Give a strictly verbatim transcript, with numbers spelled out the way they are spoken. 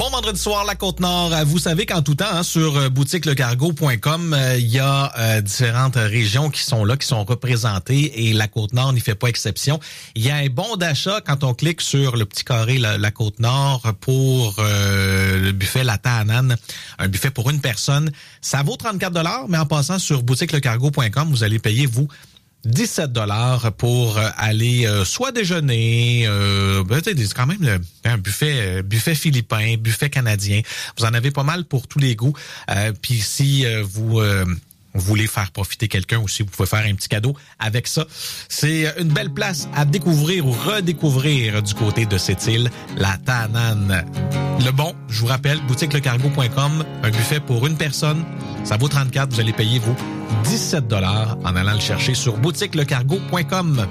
Bon vendredi soir, la Côte-Nord. Vous savez qu'en tout temps, hein, sur boutique le cargo point com, il euh, y a euh, différentes régions qui sont là, qui sont représentées, et la Côte-Nord n'y fait pas exception. Il y a un bon d'achat quand on clique sur le petit carré la, la Côte-Nord pour euh, le buffet La Tahanane, un buffet pour une personne. Ça vaut trente-quatre dollars, mais en passant sur boutique le cargo point com, vous allez payer, vous, dix-sept dollars pour aller euh, soit déjeuner, euh, ben, c'est quand même le, un buffet euh, buffet philippin, buffet canadien. Vous en avez pas mal pour tous les goûts. Euh, Puis si euh, vous euh, voulez faire profiter quelqu'un aussi, vous pouvez faire un petit cadeau avec ça. C'est une belle place à découvrir ou redécouvrir du côté de cette île, la Tahanane. Le bon, je vous rappelle, boutique le cargo point com, un buffet pour une personne, ça vaut trente-quatre, vous allez payer, vous, dix-sept dollars en allant le chercher sur boutique le cargo point com.